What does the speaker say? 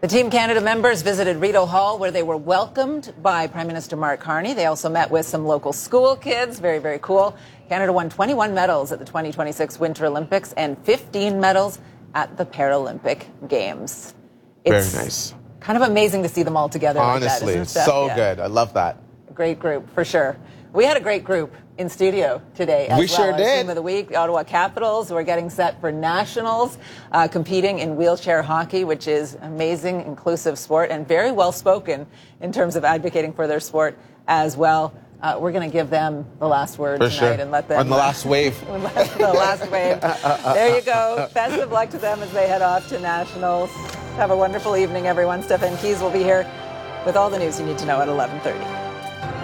The Team Canada members visited Rideau Hall, where they were welcomed by Prime Minister Mark Carney. They also met with some local school kids. Very, very cool. Canada won 21 medals at the 2026 Winter Olympics and 15 medals at the Paralympic Games. It's very nice. Kind of amazing to see them all together. Honestly, like that, so good. I love that. A great group, for sure. We had a great group in studio today as well. We sure did. Team of the week, the Ottawa Capitals, who are getting set for nationals, competing in wheelchair hockey, which is amazing, inclusive sport, and very well spoken in terms of advocating for their sport as well. We're going to give them the last word for tonight sure. And let them... On the last wave. the last wave. There you go. Best of luck to them as they head off to nationals. Have a wonderful evening, everyone. Stefan Keys will be here with all the news you need to know at 11:30.